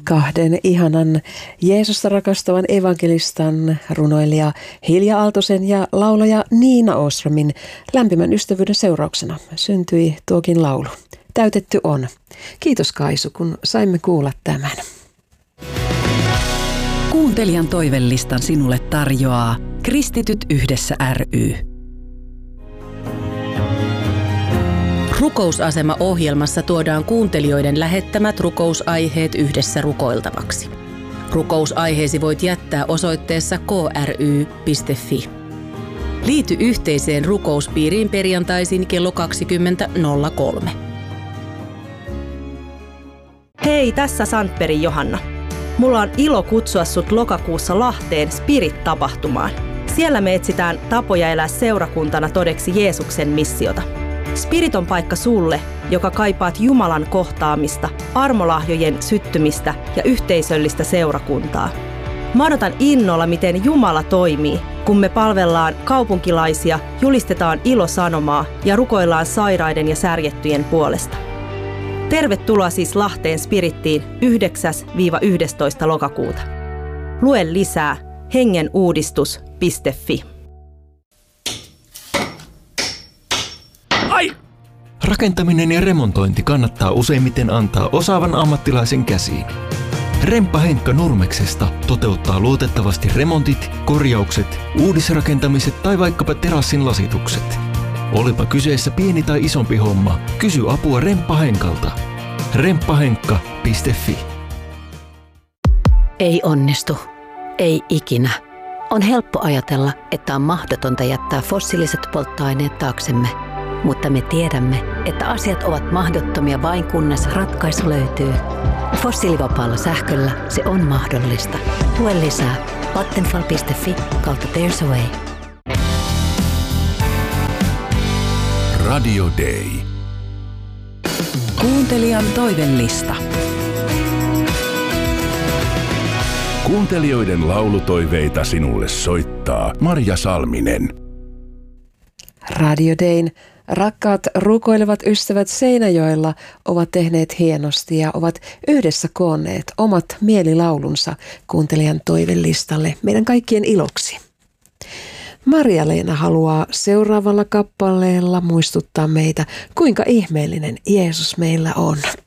Kahden ihanan Jeesusta rakastavan evankelistan, runoilija Hilja Aaltosen ja laulaja Niina Åströmin lämpimän ystävyyden seurauksena syntyi tuokin laulu. Täytetty on. Kiitos Kaisu, kun saimme kuulla tämän. Kuuntelijan toivelistan sinulle tarjoaa Kristityt yhdessä ry. Rukousasema-ohjelmassa tuodaan kuuntelijoiden lähettämät rukousaiheet yhdessä rukoiltavaksi. Rukousaiheesi voit jättää osoitteessa kry.fi. Liity yhteiseen rukouspiiriin perjantaisin kello 20.03. Hei, tässä Sandbergin Johanna. Mulla on ilo kutsua sut lokakuussa Lahteen Spirit-tapahtumaan. Siellä me etsitään tapoja elää seurakuntana todeksi Jeesuksen missiota. Spirit on paikka sulle, joka kaipaat Jumalan kohtaamista, armolahjojen syttymistä ja yhteisöllistä seurakuntaa. Mä odotan innolla, miten Jumala toimii, kun me palvellaan kaupunkilaisia, julistetaan ilosanomaa ja rukoillaan sairaiden ja särjettyjen puolesta. Tervetuloa siis Lahteen Spirittiin 9-11. lokakuuta. Lue lisää hengenuudistus.fi. Ai! Rakentaminen ja remontointi kannattaa useimmiten antaa osaavan ammattilaisen käsiin. Remppa Henkka Nurmeksesta toteuttaa luotettavasti remontit, korjaukset, uudisrakentamiset tai vaikkapa terassin lasitukset. Olipa kyseessä pieni tai isompi homma, kysy apua Remppa Henkalta. remppahenkka.fi. Ei onnistu. Ei ikinä. On helppo ajatella, että on mahdotonta jättää fossiiliset polttoaineet taaksemme. Mutta me tiedämme, että asiat ovat mahdottomia vain kunnes ratkaisu löytyy. Fossiilivapaalla sähköllä se on mahdollista. Lue lisää vattenfall.fi/There's a way. Radio Day. Kuuntelijan toivelista. Kuuntelijoiden laulutoiveita sinulle soittaa Marja Salminen. Radio Dayn rakkaat rukoilevat ystävät Seinäjoella ovat tehneet hienosti ja ovat yhdessä koonneet omat mielilaulunsa kuuntelijan toivelistalle meidän kaikkien iloksi. Maria-Leena haluaa seuraavalla kappaleella muistuttaa meitä, kuinka ihmeellinen Jeesus meillä on.